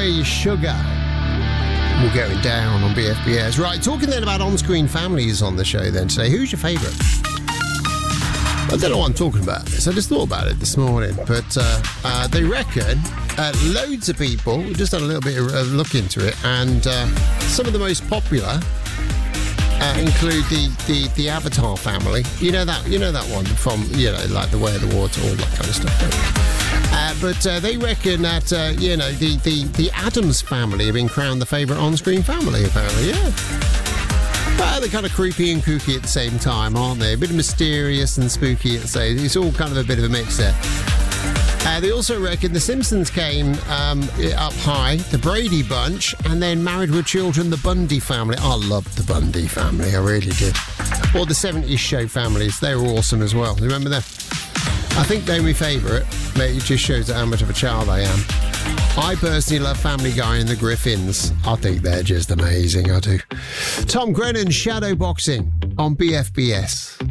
Ray Sugar. We're going down on BFBS. Right, talking then about on-screen families on the show then today. Who's your favourite? I don't know what I'm talking about this. I just thought about it this morning. But they reckon loads of people, we just had a little bit of a look into it, and some of the most popular include the Avatar family. You know that one from, like The Way of the Water, all that kind of stuff. But they reckon that, the Addams family have been crowned the favourite on-screen family, apparently, yeah. But they're kind of creepy and kooky at the same time, aren't they? A bit mysterious and spooky at the same time. It's all kind of a bit of a mix there. They also reckon The Simpsons came up high, the Brady Bunch, and then Married with Children, the Bundy family. I loved the Bundy family, I really did. Or the 70s show families, they were awesome as well. Remember them? I think they're my favourite. It just shows how much of a child I am. I personally love Family Guy and the Griffins. I think they're just amazing, I do. Tom Grennan, Shadowboxing on BFBS.